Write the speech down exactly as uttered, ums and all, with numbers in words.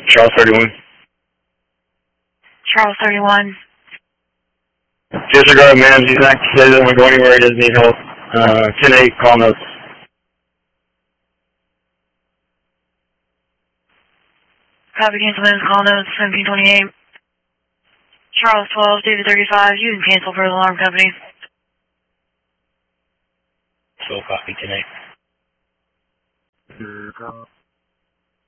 Charles thirty-one. Charles thirty-one. Disregard, man. He's not doesn't want to go anywhere. He doesn't need help. Uh, ten eight, call notes. Copy, cancel minutes, call notes, seventeen twenty-eight. Charles twelve, David thirty-five, you can cancel for the alarm company. So copy, ten eight. Here you go.